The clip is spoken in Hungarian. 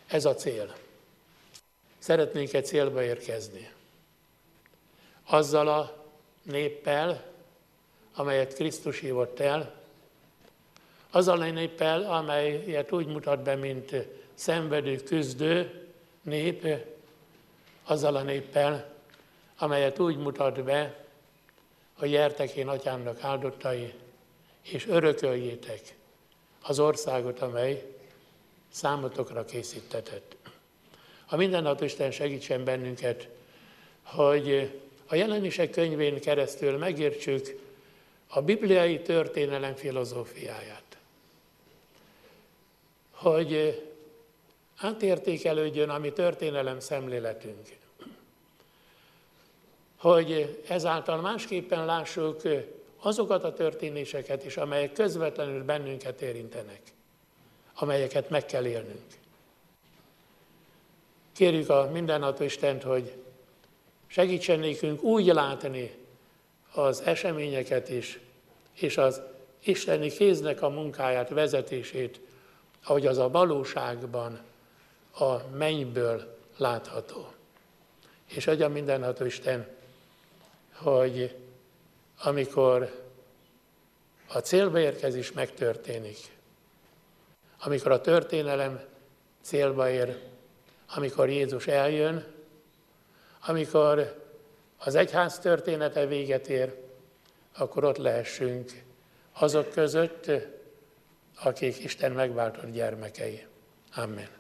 Ez a cél. Szeretnénk egy célba érkezni. Azzal a néppel, amelyet Krisztus hívott el, azzal a néppel, amelyet úgy mutat be, mint szenvedő, küzdő nép, azzal a néppel, amelyet úgy mutat be, hogy gyertek én atyámnak áldottai, és örököljétek az országot, amely számotokra készítetett. A mindenható Isten segítsen bennünket, hogy a Jelenések könyvén keresztül megértsük a bibliai történelem filozófiáját. Hogy átértékelődjön a mi történelem szemléletünk. Hogy ezáltal másképpen lássuk azokat a történéseket is, amelyek közvetlenül bennünket érintenek, amelyeket meg kell élnünk. Kérjük a mindenható Istent, hogy segítsen nékünk úgy látni az eseményeket is, és az isteni kéznek a munkáját, vezetését, ahogy az a valóságban, a mennyből látható. És adja mindenható Isten, hogy amikor a célba érkezés megtörténik, amikor a történelem célba ér, amikor Jézus eljön, amikor az egyház története véget ér, akkor ott lehessünk azok között, akik Isten megváltott gyermekei. Amen.